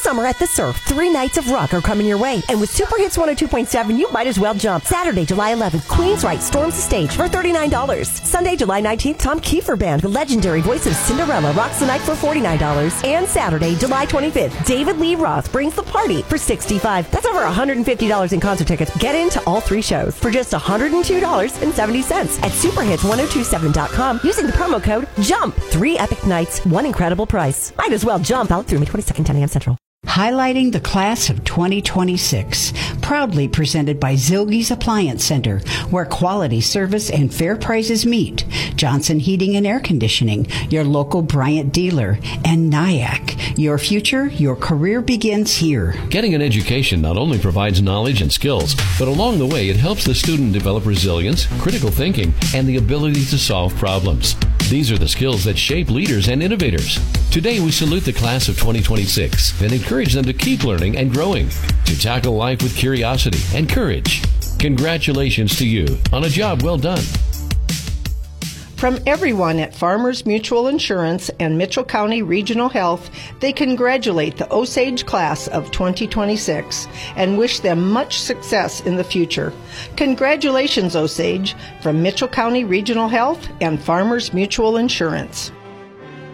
summer at the Surf, 3 nights of rock are coming your way. And with Super Hits 102.7, you might as well jump. Saturday, July 11th, Queensryche storms the stage for $39. Sunday, July 19th, Tom Kiefer Band, the legendary voice of Cinderella, rocks the night for $49. And Saturday, July 25th, David Lee Roth brings the party for $65. That's over $150 in concert tickets. Get into all 3 shows for just $102.70 at superhits1027.com using the promo code JUMP. 3 epic nights, 1 incredible price. Might as well jump out through May 22nd, 10 a.m. Central. Highlighting the class of 2026, proudly presented by Zilge's Appliance Center, where quality service and fair prices meet. Johnson Heating and Air Conditioning, your local Bryant dealer, and NIAC. Your future, your career begins here. Getting an education not only provides knowledge and skills, but along the way it helps the student develop resilience, critical thinking, and the ability to solve problems. These are the skills that shape leaders and innovators. Today we salute the class of 2026 and encourage them to keep learning and growing, to tackle life with curiosity and courage. Congratulations to you on a job well done. From everyone at Farmers Mutual Insurance and Mitchell County Regional Health, they congratulate the Osage class of 2026 and wish them much success in the future. Congratulations, Osage, from Mitchell County Regional Health and Farmers Mutual Insurance.